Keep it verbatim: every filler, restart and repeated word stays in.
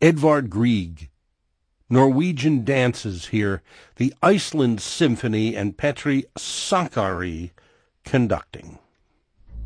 Edvard Grieg. Norwegian dances here, the Iceland Symphony, and Petri Sakari conducting.